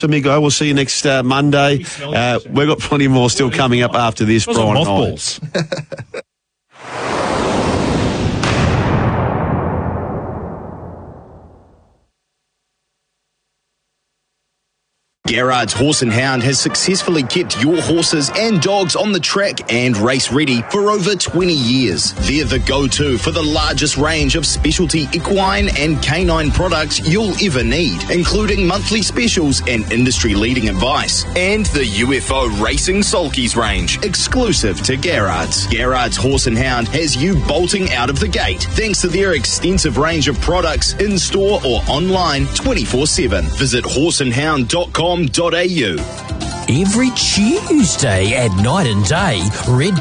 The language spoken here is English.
Amigo, we'll see you next Monday. We've got plenty more still coming up after this, Brian. Mothballs. Garrard's Horse and Hound has successfully kept your horses and dogs on the track and race ready for over 20 years. They're the go-to for the largest range of specialty equine and canine products you'll ever need, including monthly specials and industry-leading advice. And the UFO Racing Sulkies range, exclusive to Garrard's. Garrard's Horse and Hound has you bolting out of the gate, thanks to their extensive range of products in-store or online 24/7. Visit horseandhound.com.au. Every Tuesday at night and day, Red